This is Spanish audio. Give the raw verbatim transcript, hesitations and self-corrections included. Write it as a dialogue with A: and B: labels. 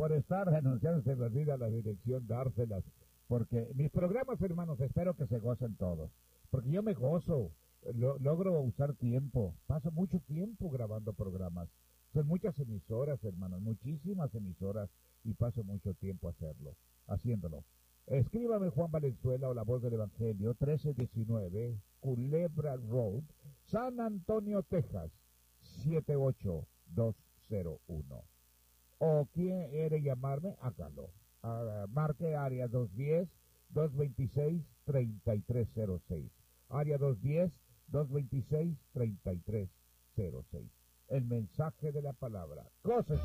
A: por estar anunciando se me olvida la dirección, dárselas. Porque mis programas, hermanos, espero que se gocen todos. Porque yo me gozo, lo, logro usar tiempo. Paso mucho tiempo grabando programas. Son muchas emisoras, hermanos, muchísimas emisoras. Y paso mucho tiempo hacerlo, haciéndolo. Escríbame Juan Valenzuela o La Voz del Evangelio, trece diecinueve, Culebra Road, San Antonio, Texas, siete ocho dos cero uno. O quiere llamarme, hágalo. Uh, marque área dos diez, dos veintiséis, treinta y tres cero seis. Área dos diez, dos veintiséis, treinta y tres cero seis. El mensaje de la palabra. Cosas